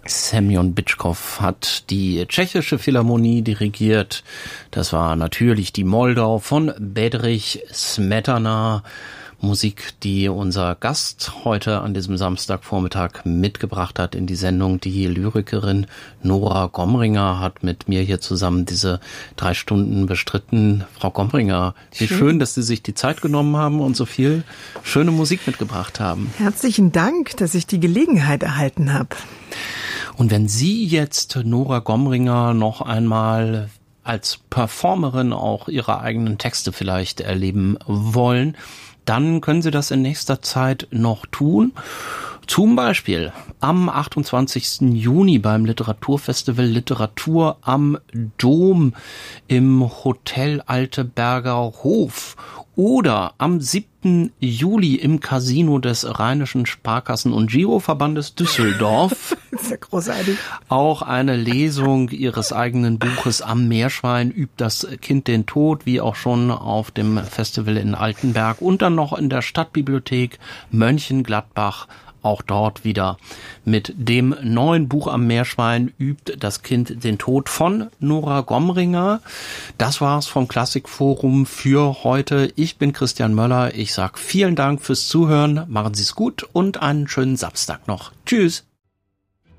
Semjon Bitschkov hat die Tschechische Philharmonie dirigiert. Das war natürlich die Moldau von Bedřich Smetana. Musik, die unser Gast heute an diesem Samstagvormittag mitgebracht hat in die Sendung. Die Lyrikerin Nora Gomringer hat mit mir hier zusammen diese 3 Stunden bestritten. Frau Gomringer, wie schön, dass Sie sich die Zeit genommen haben und so viel schöne Musik mitgebracht haben. Herzlichen Dank, dass ich die Gelegenheit erhalten habe. Und wenn Sie jetzt Nora Gomringer noch einmal als Performerin auch Ihre eigenen Texte vielleicht erleben wollen, dann können Sie das in nächster Zeit noch tun. Zum Beispiel am 28. Juni beim Literaturfestival Literatur am Dom im Hotel Alteberger Hof oder am 7. Juli im Casino des Rheinischen Sparkassen- und Giroverbandes Düsseldorf. Das ist ja großartig. Auch eine Lesung Ihres eigenen Buches Am Meerschwein übt das Kind den Tod, wie auch schon auf dem Festival in Altenberg und dann noch in der Stadtbibliothek Mönchengladbach. Auch dort wieder mit dem neuen Buch Am Meerschwein übt das Kind den Tod von Nora Gomringer. Das war's vom Klassikforum für heute. Ich bin Christian Möller. Ich sag vielen Dank fürs Zuhören. Machen Sie es gut und einen schönen Samstag noch. Tschüss.